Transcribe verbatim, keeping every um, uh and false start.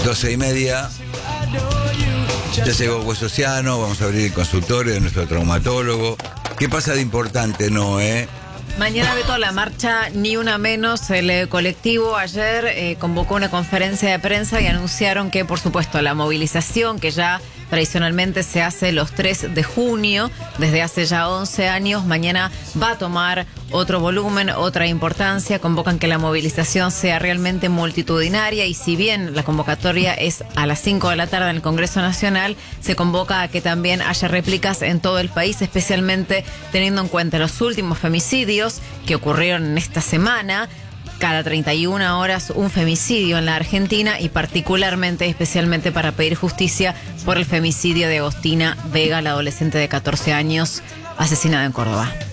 doce y media. Ya llegó Hueso Ciano, vamos a abrir el consultorio de nuestro traumatólogo. ¿Qué pasa de importante, no, eh? Mañana, Beto, la marcha Ni Una Menos. El eh, colectivo ayer eh, convocó una conferencia de prensa y anunciaron que, por supuesto, la movilización que ya tradicionalmente se hace los tres de junio, desde hace ya once años, mañana va a tomar otro volumen, otra importancia. Convocan que la movilización sea realmente multitudinaria y si bien la convocatoria es a las cinco de la tarde en el Congreso Nacional, se convoca a que también haya réplicas en todo el país, especialmente teniendo en cuenta los últimos femicidios que ocurrieron en esta semana. Cada treinta y una horas un femicidio en la Argentina y particularmente, especialmente para pedir justicia por el femicidio de Agostina Vega, la adolescente de catorce años asesinada en Córdoba.